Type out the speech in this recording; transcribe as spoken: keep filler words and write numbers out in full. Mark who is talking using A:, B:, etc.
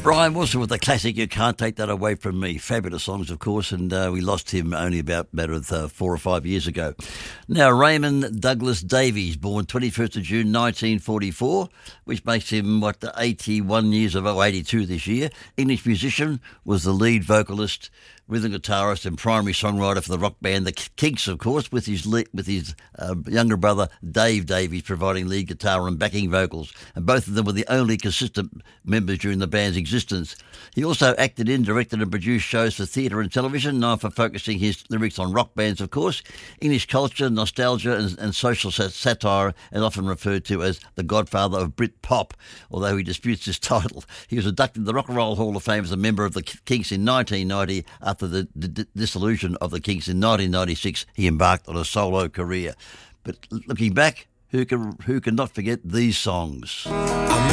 A: Brian Wilson with the classic You Can't Take That Away From Me. Fabulous songs, of course, and uh, we lost him only about matter of uh, four or five years ago. Now, Raymond Douglas Davies, born twenty-first of June nineteen forty-four, which makes him, what, eighty-one years of oh, eighty-two this year. English musician, was the lead vocalist, rhythm guitarist and primary songwriter for the rock band The Kinks, of course, with his le- with his uh, younger brother Dave Davies providing lead guitar and backing vocals, and both of them were the only consistent members during the band's existence. He also acted in, directed and produced shows for theatre and television, known for focusing his lyrics on rock bands, of course, English culture, nostalgia and, and social satire, and often referred to as the godfather of Brit pop, although he disputes this title. He was inducted into the Rock and Roll Hall of Fame as a member of the Kinks in nineteen ninety. After the, the dissolution of the Kinks in nineteen ninety-six, he embarked on a solo career. But looking back, who can who can not forget these songs?